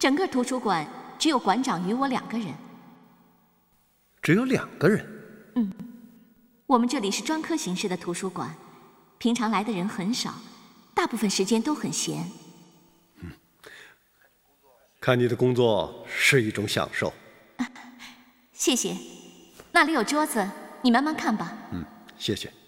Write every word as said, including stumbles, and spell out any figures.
整个图书馆只有馆长与我两个人。 只有两个人？ 嗯，我们这里是专科形式的图书馆，平常来的人很少，大部分时间都很闲。 嗯，看你的工作是一种享受。 啊，谢谢。那里有桌子，你慢慢看吧。 嗯，谢谢。